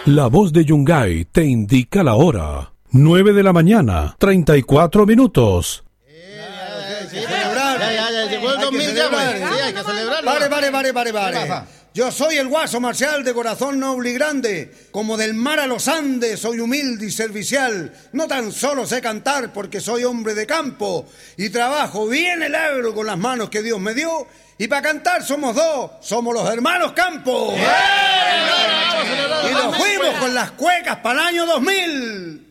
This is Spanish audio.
La voz de Yungay te indica la hora. 9 de la mañana, 34 minutos. Llegó el 2000 ya, pues. Sí, hay que celebrarlo. Vale. Yo soy el guaso marcial de corazón noble y grande. Como del mar a los Andes soy humilde y servicial. No tan solo sé cantar porque soy hombre de campo y trabajo bien el agro con las manos que Dios me dio. Y para cantar somos dos, somos los hermanos Campos. Y nos fuimos con las cuecas para el año 2000.